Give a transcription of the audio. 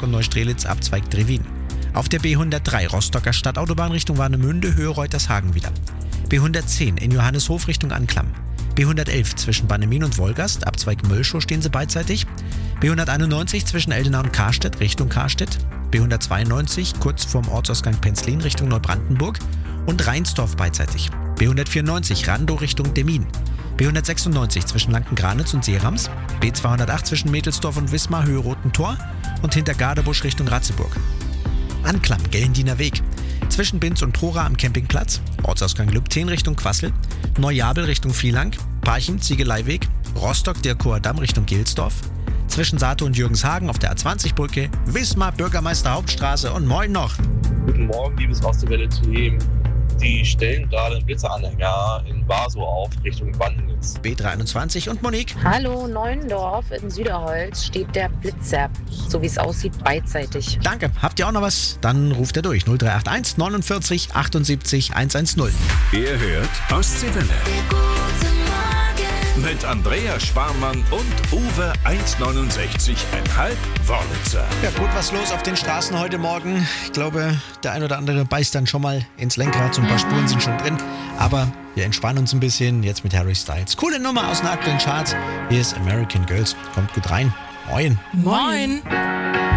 und Neustrelitz, Abzweig Drewin. Auf der B103 Rostocker Stadtautobahn Richtung Warnemünde, Höhe Reutershagen wieder. B110 in Johanneshof Richtung Anklam. B111 zwischen Bannemin und Wolgast, Abzweig Mölschow stehen sie beidseitig. B191 zwischen Eldenau und Karstedt Richtung Karstedt. B192 kurz vorm Ortsausgang Penzlin Richtung Neubrandenburg und Reinsdorf beidseitig. B194 Randow Richtung Demmin. B196 zwischen Lanken-Granitz und Seerams. B208 zwischen Mädelsdorf und Wismar, Höhe Roten Tor und hinter Gardebusch Richtung Ratzeburg. Anklam, Gellendiener Weg. Zwischen Binz und Prora am Campingplatz. Ortsausgang Lübten Richtung Quassel. Neujabel Richtung Vielang. Parchim, Ziegeleiweg. Rostock, Dirkower Damm Richtung Gelsdorf. Zwischen Sato und Jürgenshagen auf der A20-Brücke. Wismar, Bürgermeister Hauptstraße und moin noch. Guten Morgen, liebes Ostwelle-Team. Die stellen gerade einen Blitzeranhänger in Barsow auf, Richtung Bannenitz. B321 und Monique. Hallo, Neuendorf in Süderholz steht der Blitzer, so wie es aussieht, beidseitig. Danke. Habt ihr auch noch was? Dann ruft er durch. 0381 49 78 110. Ihr hört Ostseewelle. Mit Andreas Sparmann und Uwe 1,69,5 Wörlitzer. Ja, gut, was los auf den Straßen heute Morgen. Ich glaube, der ein oder andere beißt dann schon mal ins Lenkrad. So ein paar Spuren sind schon drin. Aber wir entspannen uns ein bisschen jetzt mit Harry Styles. Coole Nummer aus den aktuellen Charts. Hier ist American Girls. Kommt gut rein. Moin. Moin.